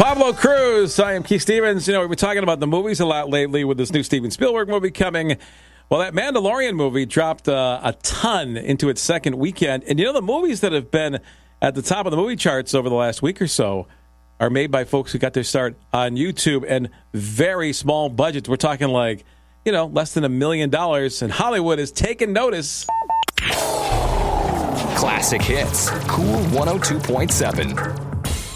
Pablo Cruz. I am Keith Stevens. You know, we've been talking about the movies a lot lately with this new Steven Spielberg movie coming. Well, that Mandalorian movie dropped a ton into its second weekend. And you know, the movies that have been at the top of the movie charts over the last week or so are made by folks who got their start on YouTube and very small budgets. We're talking like, you know, less than $1 million. And Hollywood is taking notice. Classic hits. Cool 102.7.